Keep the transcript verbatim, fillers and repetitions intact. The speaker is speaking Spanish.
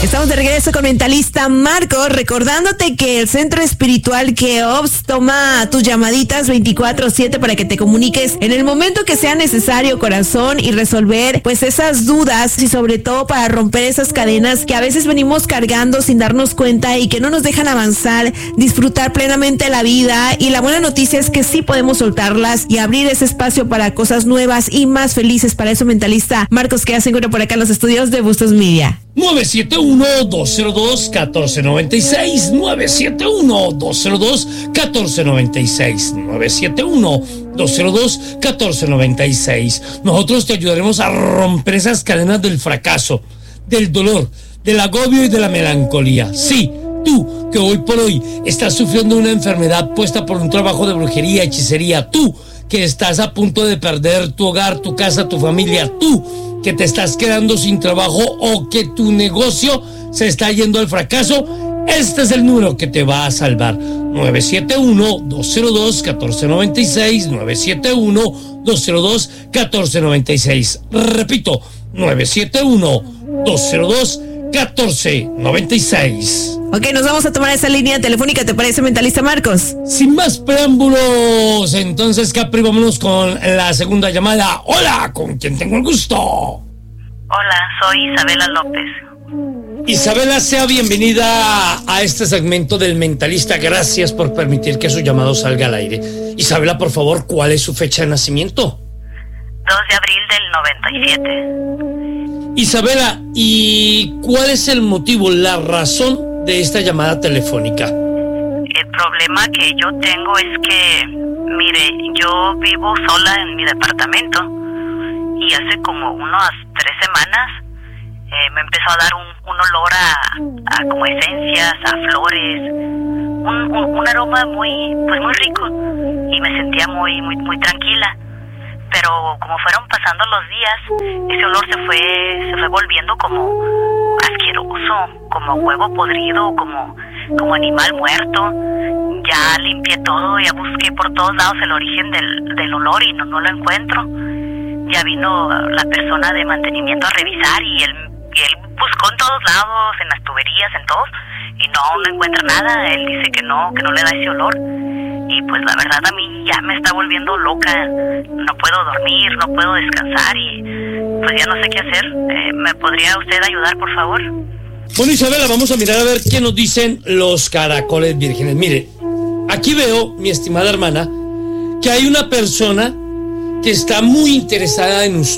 Estamos de regreso con Mentalista Marcos, recordándote que el Centro Espiritual Keops toma tus llamaditas veinticuatro siete para que te comuniques en el momento que sea necesario, corazón, y resolver pues esas dudas y sobre todo para romper esas cadenas que a veces venimos cargando sin darnos cuenta y que no nos dejan avanzar, disfrutar plenamente la vida. Y la buena noticia es que sí podemos soltarlas y abrir ese espacio para cosas nuevas y más felices. Para eso, Mentalista Marcos, que ya se encuentra por acá en los estudios de Bustos Media. nueve siete uno, dos cero dos, uno cuatro nueve seis, nueve siete uno, dos cero dos, uno cuatro nueve seis, nueve siete uno, dos cero dos, uno cuatro nueve seis. Nosotros te ayudaremos a romper esas cadenas del fracaso, del dolor, del agobio y de la melancolía. Sí, tú que hoy por hoy estás sufriendo una enfermedad puesta por un trabajo de brujería, hechicería, tú que estás a punto de perder tu hogar, tu casa, tu familia, tú que te estás quedando sin trabajo o que tu negocio se está yendo al fracaso, este es el número que te va a salvar. nueve siete uno, dos cero dos, uno cuatro nueve seis, nueve siete uno, dos cero dos, uno cuatro nueve seis. Repito, nueve siete uno, dos cero dos, uno cuatro nueve seis. Ok, nos vamos a tomar esa línea telefónica, ¿te parece, Mentalista Marcos? Sin más preámbulos, entonces, Capri, vámonos con la segunda llamada. Hola, ¿con quién tengo el gusto? Hola, soy Isabela López. Isabela, sea bienvenida a este segmento del Mentalista. Gracias por permitir que su llamado salga al aire. Isabela, por favor, ¿cuál es su fecha de nacimiento? dos de abril del noventa y siete. Isabela, ¿y cuál es el motivo, la razón de esta llamada telefónica? El problema que yo tengo es que, mire, yo vivo sola en mi departamento y hace como unas tres semanas eh, me empezó a dar un, un olor a, a como esencias, a flores, un, un, un aroma muy, pues muy rico, y me sentía muy, muy, muy tranquila. Pero como fueron pasando los días, ese olor se fue, se fue volviendo como asqueroso, como huevo podrido, como, como animal muerto. Ya limpié todo, ya busqué por todos lados el origen del, del olor y no, no lo encuentro. Ya vino la persona de mantenimiento a revisar y él, y él buscó en todos lados, en las tuberías, en todos, y no, no encuentra nada. Él dice que no, que no le da ese olor. Y pues la verdad a mí ya me está volviendo loca, no puedo dormir, no puedo descansar y pues ya no sé qué hacer. Eh, ¿Me podría usted ayudar, por favor? Bueno, Isabela, vamos a mirar a ver qué nos dicen los caracoles vírgenes. Mire, aquí veo, mi estimada hermana, que hay una persona que está muy interesada en usted.